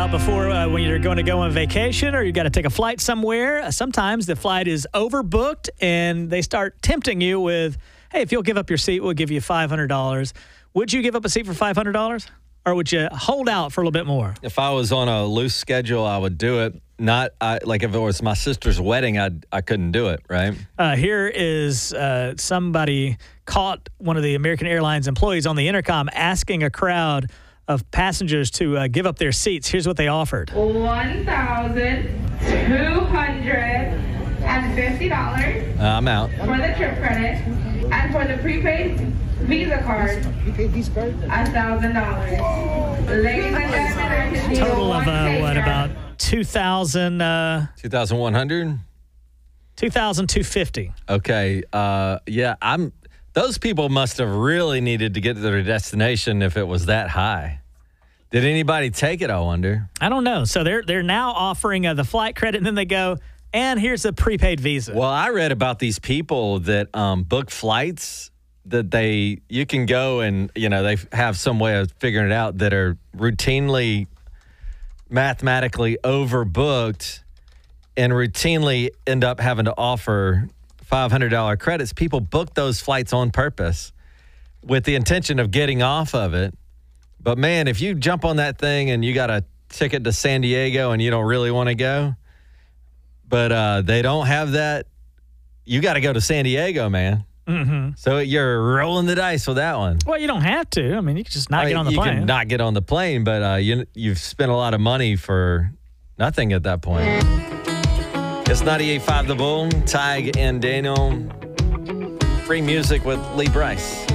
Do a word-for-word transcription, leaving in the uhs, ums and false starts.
about before uh, when you're going to go on vacation or you got to take a flight somewhere. Uh, sometimes the flight is overbooked and they start tempting you with, hey, if you'll give up your seat, we'll give you five hundred dollars. Would you give up a seat for five hundred dollars? Or would you hold out for a little bit more? If I was on a loose schedule, I would do it. Not I, like if it was my sister's wedding, I I couldn't do it, right? Uh, here is uh, somebody caught one of the American Airlines employees on the intercom asking a crowd of passengers to uh, give up their seats. Here's what they offered. one thousand two hundred fifty dollars Uh, I'm out. for the trip credit, and for the prepaid Visa card, Prepaid Visa card? one thousand dollars. Ladies and gentlemen, there's a Total of, one uh, what, taker. about two thousand uh, two thousand one hundred? two thousand two hundred fifty dollars. Okay. Uh, yeah, I'm. Those people must have really needed to get to their destination if it was that high. Did anybody take it, I wonder? I don't know. So they're they're now offering uh, the flight credit, and then they go, and here's a prepaid Visa. Well, I read about these people that um, book flights that they you can go and, you know, they have some way of figuring it out that are routinely mathematically overbooked and routinely end up having to offer five hundred dollars credits. People book those flights on purpose with the intention of getting off of it. But, man, if you jump on that thing and you got a ticket to San Diego and you don't really want to go, but uh, they don't have that, you got to go to San Diego, man. Mm-hmm. So you're rolling the dice with that one. Well, you don't have to. I mean, you can just not I mean, get on the you plane. can not get on the plane, but uh, you, you've spent a lot of money for nothing at that point. It's ninety-eight point five The Bull, Tig and Daniel. Free music with Lee Brice.